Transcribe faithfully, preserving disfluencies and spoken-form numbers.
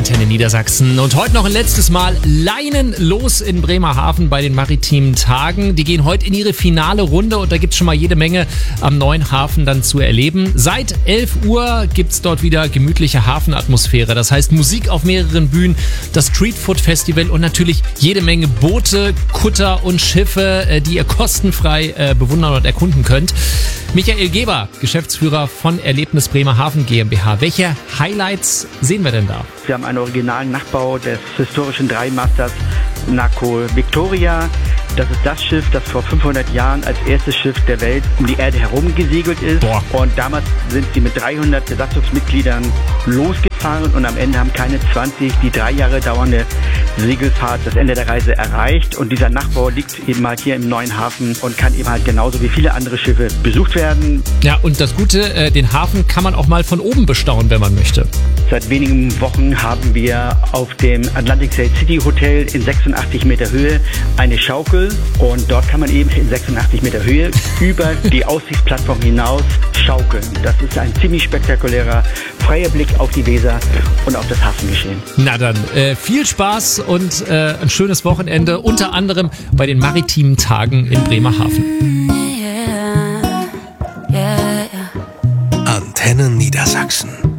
Antenne Niedersachsen. Und heute noch ein letztes Mal Leinen los in Bremerhaven bei den maritimen Tagen. Die gehen heute in ihre finale Runde und da gibt es schon mal jede Menge am neuen Hafen dann zu erleben. Seit elf Uhr gibt es dort wieder gemütliche Hafenatmosphäre. Das heißt Musik auf mehreren Bühnen, das Street Food Festival und natürlich jede Menge Boote, Kutter und Schiffe, die ihr kostenfrei äh, bewundern und erkunden könnt. Michael Geber, Geschäftsführer von Erlebnis Bremerhaven GmbH. Welche Highlights sehen wir denn da? Wir haben einen originalen Nachbau des historischen Dreimasters Naco Victoria. Das ist das Schiff, das vor fünfhundert Jahren als erstes Schiff der Welt um die Erde herum gesegelt ist. Boah. Und damals sind sie mit dreihundert Besatzungsmitgliedern losgefahren und am Ende haben keine zwanzig die drei Jahre dauernde Segelfahrt das Ende der Reise erreicht. Und dieser Nachbau liegt eben halt hier im neuen Hafen und kann eben halt genauso wie viele andere Schiffe besucht werden. Ja, und das Gute, äh, den Hafen kann man auch mal von oben bestaunen, wenn man möchte. Seit wenigen Wochen haben wir auf dem Atlantic Sail City Hotel in sechsundachtzig Meter Höhe eine Schaukel und dort kann man eben in sechsundachtzig Meter Höhe über die Aussichtsplattform hinaus schaukeln. Das ist ein ziemlich spektakulärer, freier Blick auf die Weser und auf das Hafengeschehen. Na dann, äh, viel Spaß und äh, ein schönes Wochenende, unter anderem bei den maritimen Tagen in Bremerhaven. Antenne Niedersachsen.